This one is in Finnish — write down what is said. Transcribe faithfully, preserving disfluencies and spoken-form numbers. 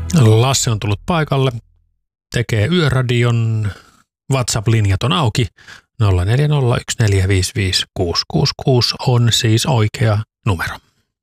Lasse on tullut paikalle, tekee Yöradion, WhatsApp-linjat on auki. nolla neljä nolla yksi neljä viisi viisi kuusi kuusi kuusi on siis oikea numero.